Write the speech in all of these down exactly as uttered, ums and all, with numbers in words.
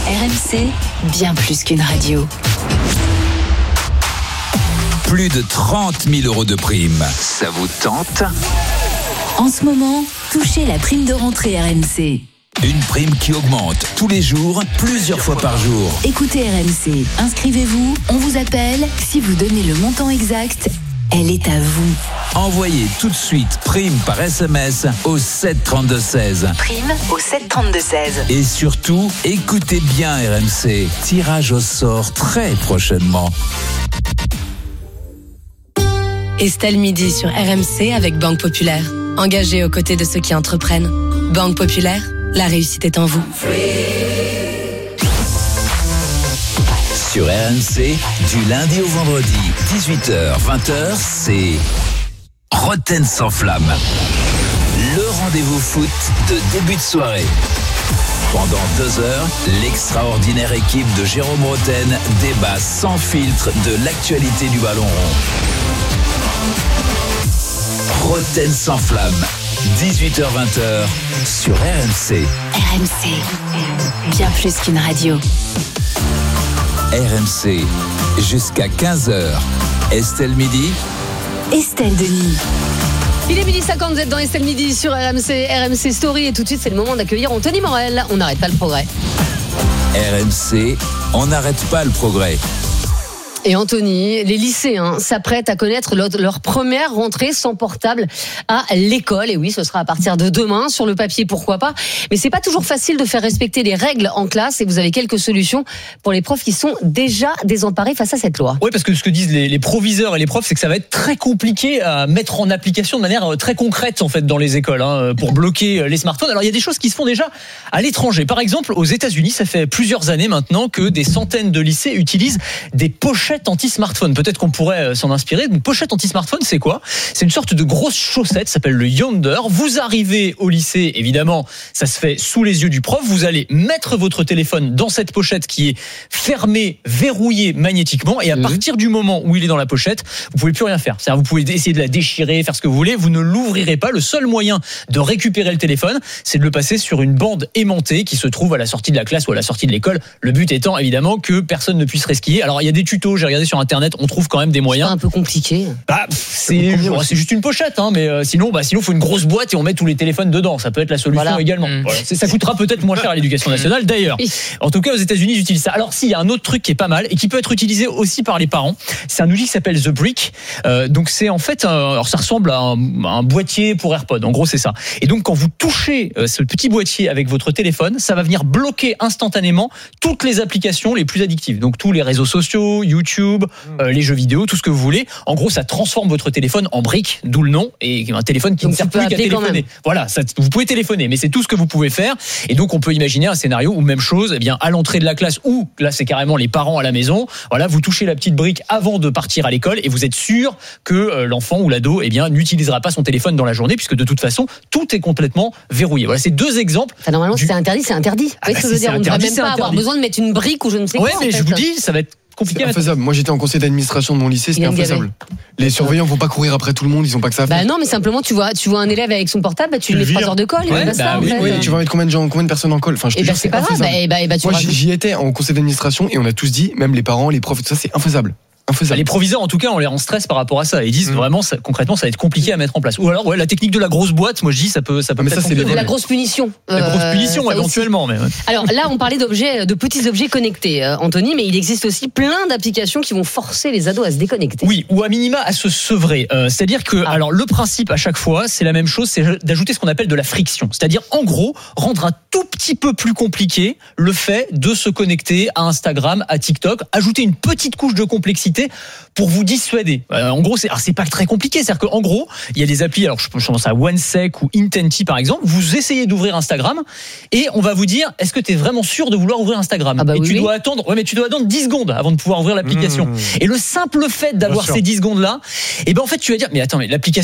R M C, bien plus qu'une radio. Plus de trente mille euros de prime. Ça vous tente ? En ce moment, touchez la prime de rentrée R M C. Une prime qui augmente tous les jours, plusieurs fois par jour. Écoutez R M C, inscrivez-vous, on vous appelle. Si vous donnez le montant exact, elle est à vous. Envoyez tout de suite prime par S M S au sept trente-deux seize. Prime au sept trente-deux seize. Et surtout, écoutez bien R M C. Tirage au sort très prochainement. Estelle Midi sur R M C avec Banque Populaire. Engagée aux côtés de ceux qui entreprennent. Banque Populaire, la réussite est en vous. Sur R M C, du lundi au vendredi, dix-huit heures vingt heures, c'est Roten sans flamme. Le rendez-vous foot de début de soirée. Pendant deux heures, l'extraordinaire équipe de Jérôme Roten débat sans filtre de l'actualité du ballon rond. Roten sans flamme, dix-huit heures vingt heures sur R M C. R M C, bien plus qu'une radio. R M C, jusqu'à quinze heures. Estelle Midi. Estelle Denis. Il est midi cinquante, vous êtes dans Estelle Midi sur R M C, R M C Story. Et tout de suite, c'est le moment d'accueillir Anthony Morel. On n'arrête pas le progrès. R M C, on n'arrête pas le progrès. Et Anthony, les lycéens s'apprêtent à connaître leur, leur première rentrée sans portable à l'école. Et oui, ce sera à partir de demain. Sur le papier, pourquoi pas. Mais c'est pas toujours facile de faire respecter les règles en classe. Et vous avez quelques solutions pour les profs qui sont déjà désemparés face à cette loi. Oui, parce que ce que disent les, les proviseurs et les profs, c'est que ça va être très compliqué à mettre en application de manière très concrète, en fait, dans les écoles, hein, pour bloquer les smartphones. Alors, il y a des choses qui se font déjà à l'étranger. Par exemple, aux États-Unis, ça fait plusieurs années maintenant que des centaines de lycées utilisent des pochettes anti-smartphone. Peut-être qu'on pourrait s'en inspirer. Une pochette anti-smartphone, c'est quoi ? C'est une sorte de grosse chaussette, ça s'appelle le Yonder. Vous arrivez au lycée, évidemment, ça se fait sous les yeux du prof. Vous allez mettre votre téléphone dans cette pochette qui est fermée, verrouillée magnétiquement. Et à mmh. partir du moment où il est dans la pochette, vous pouvez plus rien faire. C'est-à-dire, vous pouvez essayer de la déchirer, faire ce que vous voulez. Vous ne l'ouvrirez pas. Le seul moyen de récupérer le téléphone, c'est de le passer sur une bande aimantée qui se trouve à la sortie de la classe ou à la sortie de l'école. Le but étant, évidemment, que personne ne puisse resquiller. Alors, il y a des tutos, j'ai regardé sur internet, on trouve quand même des moyens. C'est un peu compliqué. Bah, c'est, c'est juste une pochette, hein, mais euh, sinon, bah, sinon, faut une grosse boîte et on met tous les téléphones dedans. Ça peut être la solution voilà. également. Mmh. Voilà. Ça coûtera peut-être moins cher à l'éducation nationale, d'ailleurs. En tout cas, aux États-Unis, ils utilisent ça. Alors, si, il y a un autre truc qui est pas mal et qui peut être utilisé aussi par les parents. C'est un outil qui s'appelle The Brick. Euh, donc, c'est en fait, un, alors ça ressemble à un, à un boîtier pour AirPods. En gros, c'est ça. Et donc, quand vous touchez euh, ce petit boîtier avec votre téléphone, ça va venir bloquer instantanément toutes les applications les plus addictives. Donc, tous les réseaux sociaux, YouTube, euh, les jeux vidéo, tout ce que vous voulez. En gros, ça transforme votre téléphone en brique, d'où le nom, et un téléphone qui donc ne sert plus qu'à téléphoner. Voilà, ça, vous pouvez téléphoner, mais c'est tout ce que vous pouvez faire. Et donc, on peut imaginer un scénario où même chose, eh bien, à l'entrée de la classe, ou là, c'est carrément les parents à la maison. Voilà, vous touchez la petite brique avant de partir à l'école, et vous êtes sûr que euh, l'enfant ou l'ado, eh bien, n'utilisera pas son téléphone dans la journée, puisque de toute façon, tout est complètement verrouillé. Voilà, c'est deux exemples. Enfin, normalement, du... c'est interdit, c'est interdit. Ah, bah, ce que je veux dire, on ne devrait même pas avoir besoin de mettre une brique ou je ne sais ouais, quoi. Ouais, mais je vous dis, ça va être compliqué. C'est infaisable. Moi, j'étais en conseil d'administration de mon lycée, c'était infaisable. Les surveillants vont pas courir après tout le monde, ils ont pas que ça à faire. Bah non, mais simplement, tu vois, tu vois un élève avec son portable, bah, tu lui mets trois heures de colle. Ouais, et bah, ça, oui, en fait. oui, tu vas mettre combien de gens, combien de personnes en colle. Enfin, je te et jure, bah, c'est pas grave. Bah, bah, bah, tu Moi, j'y étais en conseil d'administration et on a tous dit, même les parents, les profs, tout ça, c'est infaisable. Bah, les proviseurs, en tout cas, on les rend stress par rapport à ça. Ils disent mmh. vraiment, ça, concrètement, ça va être compliqué à mettre en place. Ou alors, ouais, la technique de la grosse boîte, moi je dis, ça peut, ça peut. Mais ça, c'est de la grosse punition. La euh, grosse punition, éventuellement. Mais ouais. Alors là, on parlait d'objets, de petits objets connectés, euh, Anthony, mais il existe aussi plein d'applications qui vont forcer les ados à se déconnecter. Oui, ou à minima à se sevrer. Euh, c'est-à-dire que, ah. alors, le principe à chaque fois, c'est la même chose, c'est d'ajouter ce qu'on appelle de la friction. C'est-à-dire, en gros, rendre un tout petit peu plus compliqué le fait de se connecter à Instagram, à TikTok, ajouter une petite couche de complexité pour vous dissuader. Euh, en gros, c'est, alors c'est pas très compliqué. C'est-à-dire qu'en gros, il y a des applis, alors je pense à OneSec ou Intenti par exemple, vous essayez d'ouvrir Instagram et on va vous dire, est-ce que tu es vraiment sûr de vouloir ouvrir Instagram ? Ah bah Et oui, tu oui. dois attendre, ouais, mais tu dois attendre dix secondes avant de pouvoir ouvrir l'application. Mmh. Et le simple fait d'avoir ces dix secondes-là, et ben en fait, tu vas dire, mais attends, mais l'application,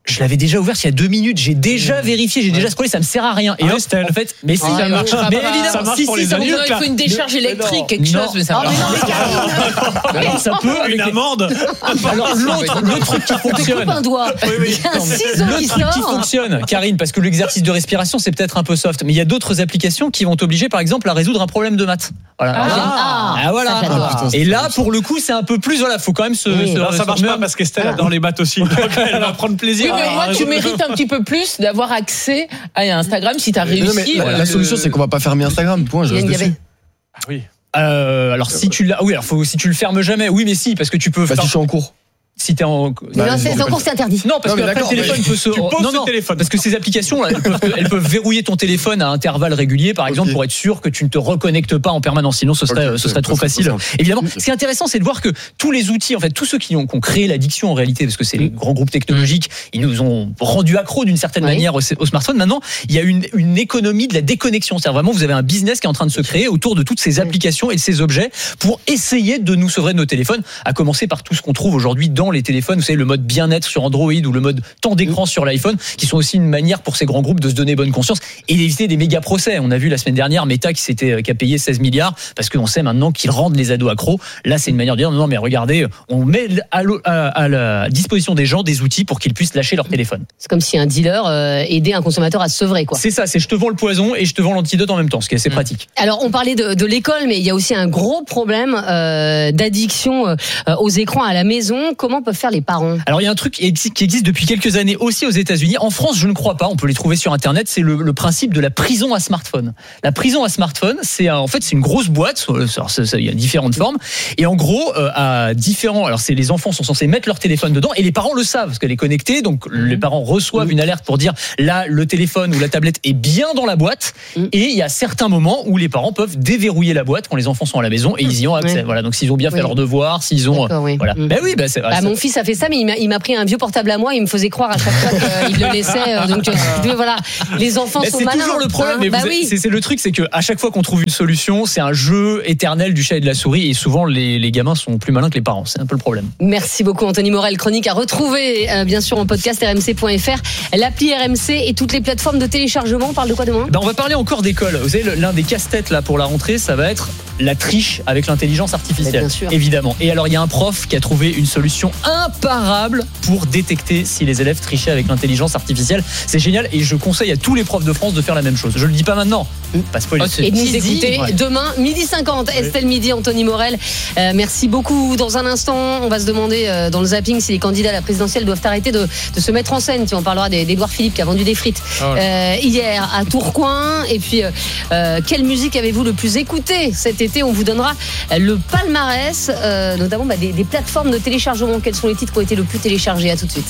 je l'avais déjà ouvert il y a deux minutes, j'ai déjà vérifié, j'ai déjà scrollé, ça me sert à rien. Et ah, hop, Estelle. en fait, mais si, ah, ça marche. Mais évidemment, ça marche si, pour si, les ça adultes. marche. Il faut une décharge électrique, quelque non. chose, mais ça Oh, marche. mais non, Alors, ça peut. Une amende. Alors, l'autre, le truc qui fonctionne. un doigt. Oui, oui. Il y a un ciseau Le qui truc qui sort. fonctionne, Karine, parce que l'exercice de respiration, c'est peut-être un peu soft, mais il y a d'autres applications qui vont t'obliger, par exemple, à résoudre un problème de maths. Voilà. Ah, Ah, ah, voilà. ça, j'adore. Ah, putain, Et là, pour le coup, c'est un peu plus, voilà, faut quand même se. Oui. se- Non, ça se marche pas remettre. parce qu'Estelle adore les maths aussi. Donc elle va prendre plaisir. Oui, mais moi, à- tu mérites un petit peu plus d'avoir accès à Instagram si t'as Non, mais réussi. la, euh, la solution, le- c'est qu'on va pas fermer Instagram. Point. Je Yann reste Gavet. dessus. Oui. Euh, alors si tu l'as, oui, alors faut, si tu le fermes jamais, oui, mais si, parce que tu peux. Bah, faire- si je suis en cours. si t'es en. Mais Bah, non, c'est bon, en cours, c'est interdit. Non, parce Non, mais que après, le d'accord, téléphone mais peut se. tu poses non, ce non, téléphone. parce que ces applications, là, elles, peuvent, elles peuvent verrouiller ton téléphone à intervalles réguliers, par exemple, Ok. pour être sûr que tu ne te reconnectes pas en permanence. Sinon, ce serait, Ok, ce serait trop ça, c'est facile. simple. Évidemment. Ok. Ce qui est intéressant, c'est de voir que tous les outils, en fait, tous ceux qui ont, qui ont créé l'addiction en réalité, parce que c'est les grands groupes technologiques, ils nous ont rendu accros d'une certaine Oui. manière au, au smartphone. Maintenant, il y a une, une économie de la déconnexion. C'est-à-dire vraiment, vous avez un business qui est en train de se créer autour de toutes ces applications et de ces objets pour essayer de nous sauver de nos téléphones, à commencer par tout ce qu'on trouve aujourd'hui dans les téléphones. Vous savez, le mode bien-être sur Android ou le mode temps d'écran sur l'iPhone, qui sont aussi une manière pour ces grands groupes de se donner bonne conscience et d'éviter des méga procès. On a vu la semaine dernière Meta qui s'était qui a payé seize milliards parce qu'on sait maintenant qu'ils rendent les ados accros. Là, c'est une manière de dire non mais regardez, on met à, à, à la disposition des gens des outils pour qu'ils puissent lâcher leur téléphone. C'est comme si un dealer euh, aidait un consommateur à se sevrer, quoi. C'est ça, c'est je te vends le poison et je te vends l'antidote en même temps, ce qui est assez pratique. Alors, on parlait de, de l'école, mais il y a aussi un gros problème euh, d'addiction euh, aux écrans à la maison. Comment peuvent faire les parents ? Alors il y a un truc qui existe depuis quelques années aussi aux États-Unis. En France, je ne crois pas. On peut les trouver sur Internet. C'est le, le principe de la prison à smartphone. La prison à smartphone, c'est un- en fait c'est une grosse boîte. Alors, ça, ça, il y a différentes formes. Et en gros, euh, à différents. Alors c'est les enfants sont censés mettre leur téléphone dedans et les parents le savent parce qu'elle est connectée. Donc les parents reçoivent une alerte pour dire là le téléphone ou la tablette est bien dans la boîte. Et il y a certains moments où les parents peuvent déverrouiller la boîte quand les enfants sont à la maison et ils y ont accès. Ouais. Voilà. Donc s'ils ont bien fait Oui. leurs devoirs, s'ils ont D'accord, oui. voilà. Mm. Ben oui, ben c'est. Bah, ça- mon fils a fait ça, mais il m'a, il m'a pris un vieux portable à moi. Il me faisait croire à chaque fois qu'il le laissait. euh, Donc, euh, voilà, les enfants Mais sont c'est malins. toujours le problème. hein. Mais bah vous- oui. c'est, c'est le truc, c'est que à chaque fois qu'on trouve une solution, c'est un jeu éternel du chat et de la souris. Et souvent, les, les gamins sont plus malins que les parents. C'est un peu le problème. Merci beaucoup, Anthony Morel. Chronique à retrouver, euh, bien sûr, en podcast r m c point f r, l'appli R M C et toutes les plateformes de téléchargement. On parle de quoi demain ? Ben, on va parler encore d'école. Vous savez, l'un des casse-têtes là pour la rentrée, ça va être la triche avec l'intelligence artificielle. Bien sûr. Évidemment. Et alors, il y a un prof qui a trouvé une solution imparable pour détecter si les élèves trichaient avec l'intelligence artificielle. C'est génial et je conseille à tous les profs de France de faire la même chose. Je le dis pas maintenant. Pas spoiler. Oh, c'est- Et de nous Qui dit, écouter ouais. demain, midi cinquante, Estelle Midi, Anthony Morel. Euh, merci beaucoup. Dans un instant, on va se demander euh, dans le zapping si les candidats à la présidentielle doivent arrêter de, de se mettre en scène. Tiens, on parlera des- d'Édouard Philippe qui a vendu des frites euh, hier à Tourcoing. Et puis, euh, euh, quelle musique avez-vous le plus écouté cet été ? On vous donnera le palmarès, euh, notamment bah, des, des plateformes de téléchargement. Quels sont les titres qui ont été le plus téléchargés ? À tout de suite.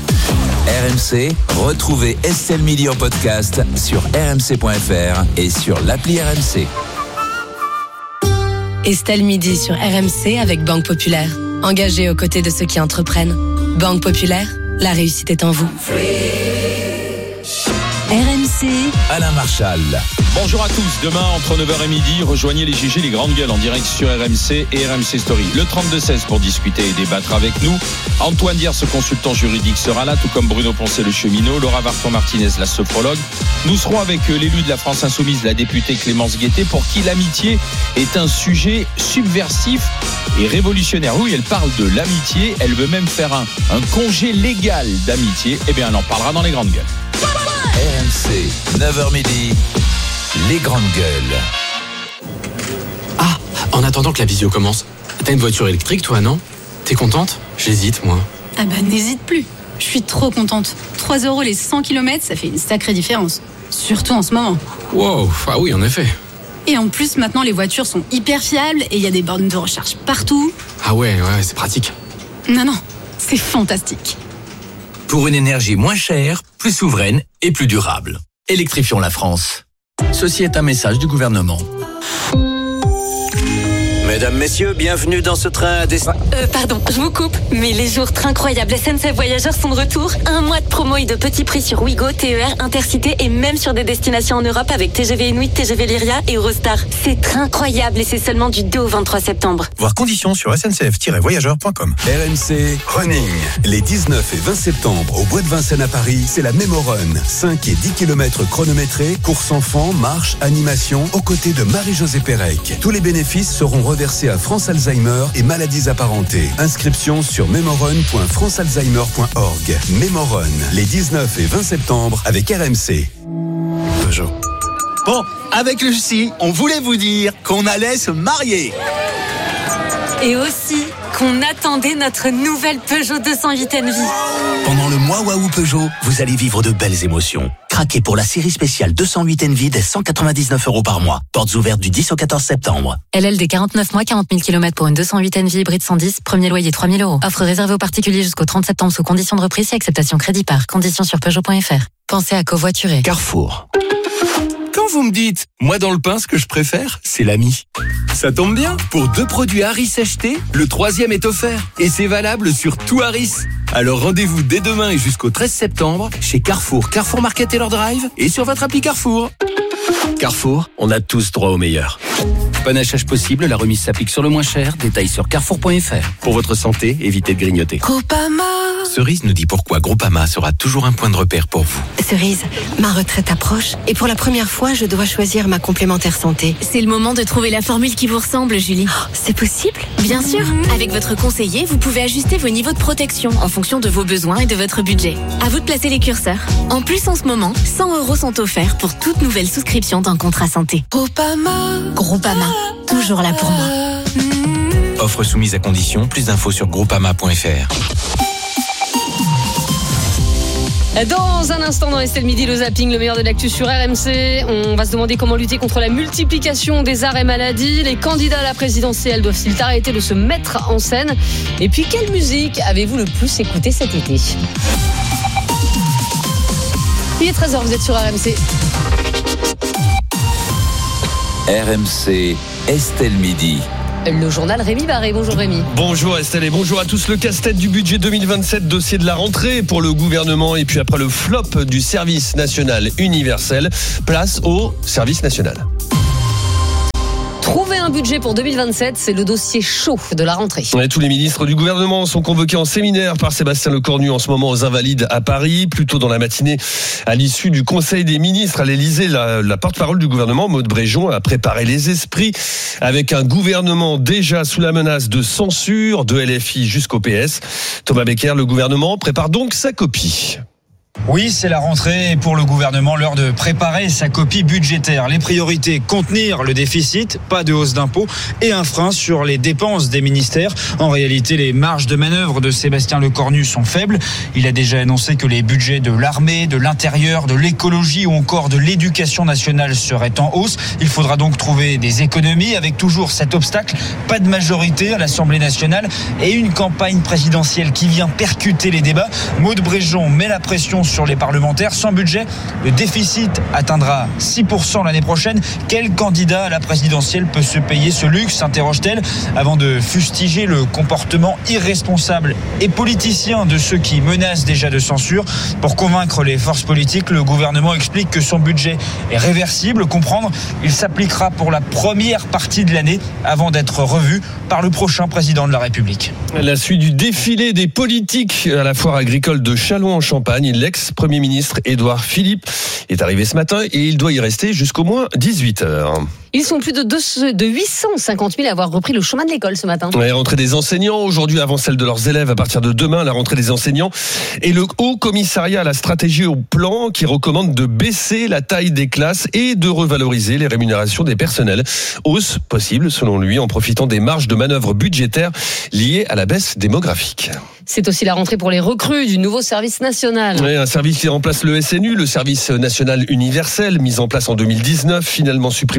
R M C, retrouvez Estelle Midi en podcast sur r m c point f r et sur l'appli R M C. Estelle Midi sur R M C avec Banque Populaire. Engagée aux côtés de ceux qui entreprennent. Banque Populaire, la réussite est en vous. R M C, Alain Marchal. Bonjour à tous, demain entre neuf heures et midi, rejoignez les G G, les grandes gueules en direct sur R M C et R M C Story. Le trente-deux seize pour discuter et débattre avec nous. Antoine Diers, ce consultant juridique, sera là, tout comme Bruno Poncet, le cheminot, Laura Varton-Martinez, la sophrologue. Nous serons avec l'élu de la France Insoumise, la députée Clémence Guettet, pour qui l'amitié est un sujet subversif et révolutionnaire. Oui, elle parle de l'amitié, elle veut même faire un, un congé légal d'amitié. Eh bien, elle en parlera dans les grandes gueules. R M C, neuf heures midi, les grandes gueules. Ah, en attendant que la visio commence, t'as une voiture électrique toi, non ? T'es contente ? J'hésite, moi. Ah bah n'hésite plus. Je suis trop contente. trois euros les cent kilomètres, ça fait une sacrée différence. Surtout en ce moment. Wow, ah oui, en effet. Et en plus, maintenant, les voitures sont hyper fiables et il y a des bornes de recharge partout. Ah ouais, ouais, c'est pratique. Non, non, c'est fantastique. Pour une énergie moins chère, plus souveraine et plus durable. Électrifions la France. Ceci est un message du gouvernement. Mesdames Mesdames, messieurs, bienvenue dans ce train à destination. Euh, pardon, je vous coupe, mais les jours incroyables S N C F Voyageurs sont de retour. Un mois de promo et de petits prix sur Ouigo, T E R, Intercité et même sur des destinations en Europe avec T G V Inuit, T G V Lyria et Eurostar. C'est incroyable et c'est seulement du deux au vingt-trois septembre. Voir conditions sur s n c f tiret voyageurs point com. R M C Running. Les dix-neuf et vingt septembre au Bois de Vincennes à Paris, c'est la Mémorun. cinq et dix kilomètres chronométrés, course enfants, marche, animation, aux côtés de Marie-Josée Pérec. Tous les bénéfices seront reversés à France Alzheimer et maladies apparentées. Inscription sur mémorun point france alzheimer point org. Mémorun, les dix-neuf et vingt septembre avec R M C. Peugeot. Bon, avec Lucie, on voulait vous dire qu'on allait se marier. Et aussi qu'on attendait notre nouvelle Peugeot deux cent huit N V. Pendant le mois Waouh Peugeot, vous allez vivre de belles émotions. Craquez pour la série spéciale deux cent huit N V dès cent quatre-vingt-dix-neuf euros par mois. Portes ouvertes du dix au quatorze septembre. L L D quarante-neuf mois, quarante mille kilomètres pour une deux cent huit N V hybride cent dix, premier loyer trois mille euros. Offre réservée aux particuliers jusqu'au trente septembre sous conditions de reprise et acceptation crédit par. Conditions sur Peugeot point F R. Pensez à covoiturer. Carrefour. Quand vous me dites, moi dans le pain, ce que je préfère, c'est l'ami. Ça tombe bien, pour deux produits Harris achetés, le troisième est offert. Et c'est valable sur tout Harris. Alors rendez-vous dès demain et jusqu'au treize septembre chez Carrefour, Carrefour Market Taylor Drive et sur votre appli Carrefour. Carrefour, on a tous droit au meilleur. Bon achat possible, la remise s'applique sur le moins cher. Détails sur carrefour point F R. Pour votre santé, évitez de grignoter. Groupama. Cerise nous dit pourquoi Groupama sera toujours un point de repère pour vous. Cerise, ma retraite approche et pour la première fois, je dois choisir ma complémentaire santé. C'est le moment de trouver la formule qui vous ressemble, Julie. Oh, c'est possible ? Bien sûr. Avec votre conseiller, vous pouvez ajuster vos niveaux de protection en fonction de vos besoins et de votre budget. À vous de placer les curseurs. En plus, en ce moment, cent euros sont offerts pour toute nouvelle souscription d'un contrat santé. Groupama. Groupama. Toujours là pour moi. Offre soumise à condition. Plus d'infos sur groupama point F R. Dans un instant, dans Estelle Midi, le zapping, le meilleur de l'actu sur R M C. On va se demander comment lutter contre la multiplication des arrêts maladie. Les candidats à la présidentielle doivent-ils arrêter de se mettre en scène? Et puis, quelle musique avez-vous le plus écouté cet été? Il est treize heures, vous êtes sur R M C. R M C, Estelle Midi. Le journal Rémi Barré. Bonjour Rémi. Bonjour Estelle et bonjour à tous. Le casse-tête du budget deux mille vingt-sept, dossier de la rentrée pour le gouvernement et puis après le flop du service national universel, place au service national. Trouver un budget pour deux mille vingt-sept, c'est le dossier chaud de la rentrée. Ouais, tous les ministres du gouvernement sont convoqués en séminaire par Sébastien Lecornu en ce moment aux Invalides à Paris. Plus tôt dans la matinée, à l'issue du Conseil des ministres à l'Élysée, la, la porte-parole du gouvernement, Maud Bréjon, a préparé les esprits avec un gouvernement déjà sous la menace de censure, de L F I jusqu'au P S. Thomas Becker, le gouvernement prépare donc sa copie. Oui, c'est la rentrée et pour le gouvernement, l'heure de préparer sa copie budgétaire. Les priorités, contenir le déficit, pas de hausse d'impôts et un frein sur les dépenses des ministères. En réalité, les marges de manœuvre de Sébastien Lecornu sont faibles. Il a déjà annoncé que les budgets de l'armée, de l'intérieur, de l'écologie ou encore de l'éducation nationale seraient en hausse. Il faudra donc trouver des économies avec toujours cet obstacle, pas de majorité à l'Assemblée nationale et une campagne présidentielle qui vient percuter les débats. Maud Bréjon met la pression sur les parlementaires. Sans budget, le déficit atteindra six pour cent l'année prochaine. Quel candidat à la présidentielle peut se payer ce luxe, s'interroge-t-elle, avant de fustiger le comportement irresponsable et politicien de ceux qui menacent déjà de censure. Pour convaincre les forces politiques, le gouvernement explique que son budget est réversible. Comprendre, il s'appliquera pour la première partie de l'année avant d'être revu par le prochain président de la République. La suite du défilé des politiques à la foire agricole de Châlons-en-Champagne. L'ex-premier ministre Édouard Philippe est arrivé ce matin et il doit y rester jusqu'au moins dix-huit heures. Ils sont plus de, deux, de huit cent cinquante mille à avoir repris le chemin de l'école ce matin. Ouais, rentrée des enseignants aujourd'hui avant celle de leurs élèves à partir de demain, la rentrée des enseignants et le Haut Commissariat à la stratégie au plan qui recommande de baisser la taille des classes et de revaloriser les rémunérations des personnels. Hausse possible selon lui en profitant des marges de manœuvre budgétaires liées à la baisse démographique. C'est aussi la rentrée pour les recrues du nouveau service national. Oui, un service qui remplace le S N U, le service national universel, mis en place en deux mille dix-neuf, finalement supprimé cette année.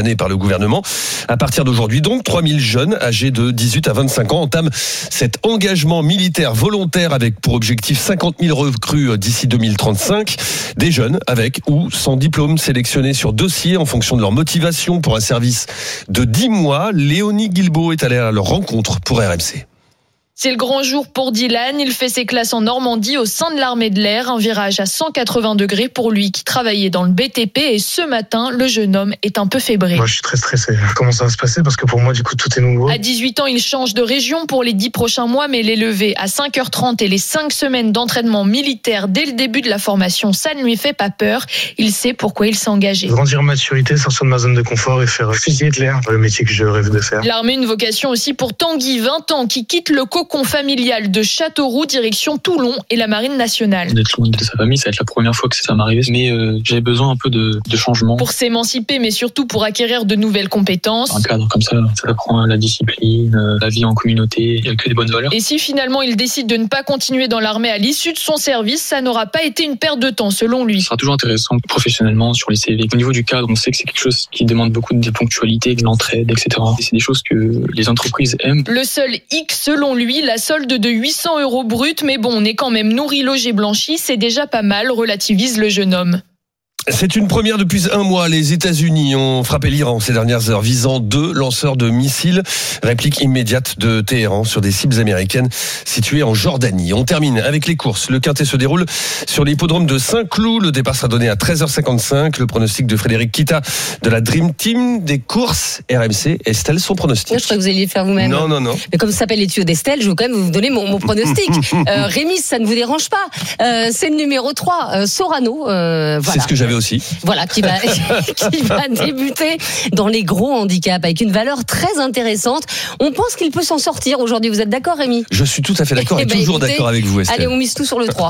année par le gouvernement. À partir d'aujourd'hui, donc, trois mille jeunes âgés de dix-huit à vingt-cinq ans entament cet engagement militaire volontaire avec pour objectif cinquante mille recrues d'ici deux mille trente-cinq. Des jeunes avec ou sans diplôme sélectionnés sur dossier en fonction de leur motivation pour un service de dix mois. Léonie Guilbault est allée à leur rencontre pour R M C. C'est le grand jour pour Dylan. Il fait ses classes en Normandie au sein de l'armée de l'air. Un virage à cent quatre-vingts degrés pour lui qui travaillait dans le B T P. Et ce matin, le jeune homme est un peu fébré. Moi, je suis très stressé. Comment ça va se passer? Parce que pour moi, du coup, tout est nouveau. À dix-huit ans, il change de région pour les dix prochains mois. Mais les levées à cinq heures trente et les cinq semaines d'entraînement militaire dès le début de la formation, ça ne lui fait pas peur. Il sait pourquoi il s'est engagé. Grandir en maturité, sortir de ma zone de confort et faire fusiller de l'air. Le métier que je rêve de faire. L'armée, une vocation aussi pour Tanguy, vingt ans, qui quitte le cocon familial de Châteauroux, direction Toulon et la Marine nationale. D'être loin de sa famille, ça va être la première fois que ça m'arrive, mais euh, j'avais besoin un peu de, de changement. Pour s'émanciper, mais surtout pour acquérir de nouvelles compétences. Un cadre comme ça, ça apprend la discipline, la vie en communauté, il n'y a que des bonnes valeurs. Et si finalement il décide de ne pas continuer dans l'armée à l'issue de son service, ça n'aura pas été une perte de temps, selon lui. Ce sera toujours intéressant professionnellement sur les C V. Au niveau du cadre, on sait que c'est quelque chose qui demande beaucoup de ponctualité, de l'entraide, et cetera. Et c'est des choses que les entreprises aiment. Le seul hic, selon lui, la solde de huit cents euros brut, mais bon, on est quand même nourri, logé, blanchi, c'est déjà pas mal, relativise le jeune homme. C'est une première depuis un mois. Les États-Unis ont frappé l'Iran ces dernières heures, visant deux lanceurs de missiles. Réplique immédiate de Téhéran sur des cibles américaines situées en Jordanie. On termine avec les courses. Le quintet se déroule sur l'hippodrome de Saint-Cloud. Le départ sera donné à treize heures cinquante-cinq. Le pronostic de Frédéric Kita de la Dream Team des courses R M C. Estelle, son pronostic. Je crois que vous alliez le faire vous-même. Non, non, non. Mais comme ça s'appelle les tuyaux d'Estelle, je veux quand même vous donner mon, mon pronostic. euh, Rémi, ça ne vous dérange pas. Euh, c'est le numéro trois, euh, Sorano. Euh, voilà. C'est ce que j'avais aussi. Voilà, qui va, qui va débuter dans les gros handicaps avec une valeur très intéressante. On pense qu'il peut s'en sortir aujourd'hui. Vous êtes d'accord, Rémi? Je suis tout à fait d'accord et, et ben toujours écoutez, d'accord avec vous, Estelle. Allez, on mise tout sur le trois.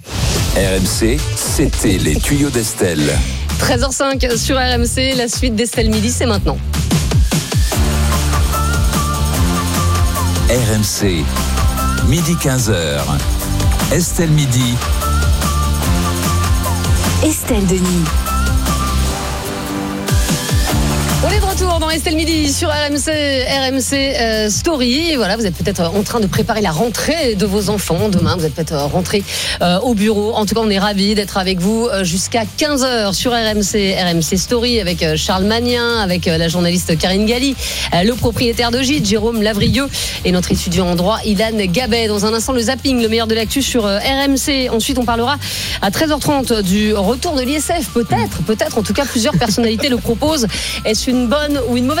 R M C, c'était les tuyaux d'Estelle. treize heures cinq sur R M C, la suite d'Estelle Midi, c'est maintenant. R M C, midi quinze heures. Estelle Midi. Estelle Denis. On est de retour dans Estelle Midi sur R M C, R M C euh, Story. Voilà, vous êtes peut-être en train de préparer la rentrée de vos enfants. Demain, vous êtes peut-être rentrés euh, au bureau. En tout cas, on est ravis d'être avec vous euh, jusqu'à quinze heures sur R M C, R M C Story avec euh, Charles Magnin, avec euh, la journaliste Karine Galli, euh, le propriétaire de Gîte, Jérôme Lavrieux, et notre étudiant en droit, Ilan Gabet. Dans un instant, le zapping, le meilleur de l'actu sur euh, R M C. Ensuite, on parlera à treize heures trente du retour de l'I S F. Peut-être, peut-être, en tout cas, plusieurs personnalités le proposent. Est-ce une bonne ou une mauvaise